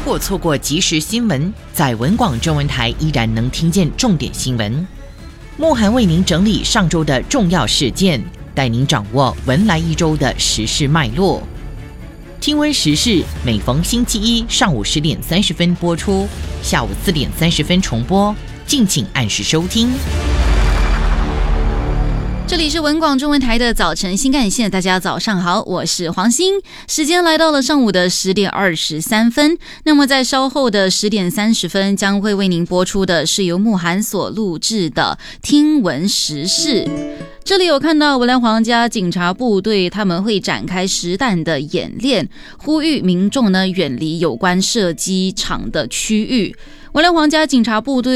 果错过即时新闻，在文广中文台依然能听见重点新闻。慕寒为您整理上周的重要事件，带您掌握文来一周的时事脉络。听闻时事每逢星期一上午10点30分播出，下午4点30分重播，敬请按时收听。 这里是文广中文台的早晨新干线，大家早上好，我是黄欣。时间来到了上午的10点23分，那么在稍后的10点30分将会为您播出的是由慕寒所录制的听闻时事。这里有看到文莱皇家警察部队他们会展开实弹的演练，呼吁民众呢远离有关射击场的区域。文莱皇家警察部队